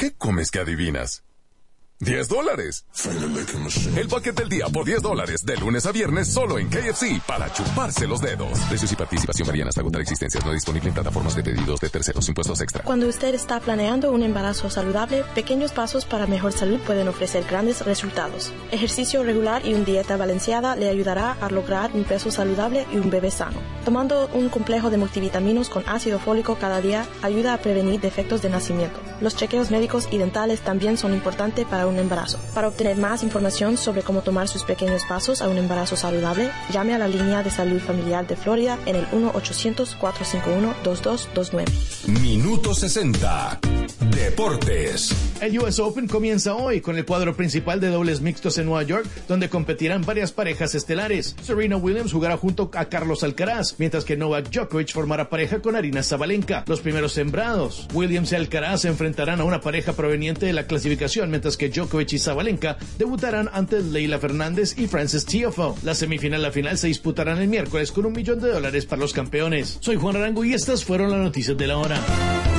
¿Qué comes que adivinas? $10. El paquete del día por $10, de lunes a viernes, solo en KFC, para chuparse los dedos. Precios y participación varían hasta agotar existencias. No disponible en plataformas de pedidos de terceros, impuestos extra. Cuando usted está planeando un embarazo saludable, pequeños pasos para mejor salud pueden ofrecer grandes resultados. Ejercicio regular y una dieta balanceada le ayudará a lograr un peso saludable y un bebé sano. Tomando un complejo de multivitaminos con ácido fólico cada día ayuda a prevenir defectos de nacimiento. Los chequeos médicos y dentales también son importantes para un embarazo. Para obtener más información sobre cómo tomar sus pequeños pasos a un embarazo saludable, llame a la línea de salud familiar de Florida en el 1-800-451-2229. Minuto 60. Deportes. El US Open comienza hoy con el cuadro principal de dobles mixtos en Nueva York, donde competirán varias parejas estelares. Serena Williams jugará junto a Carlos Alcaraz, mientras que Novak Djokovic formará pareja con Aryna Sabalenka, los primeros sembrados. Williams y Alcaraz se enfrentarán a una pareja proveniente de la clasificación, mientras que Djokovic y Sabalenka debutarán ante Leila Fernández y Frances Tiafoe. La semifinal y la final se disputarán el miércoles con $1 millón para los campeones. Soy Juan Arango y estas fueron las noticias de la hora.